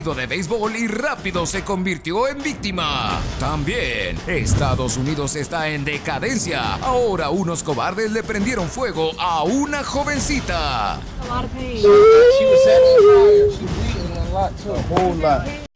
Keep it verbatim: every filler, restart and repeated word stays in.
de béisbol y rápido se convirtió en víctima. También, Estados Unidos está en decadencia. Ahora unos cobardes le prendieron fuego a una jovencita. A lot of pain. She was setting on fire. She bleeding a lot too. A whole lot.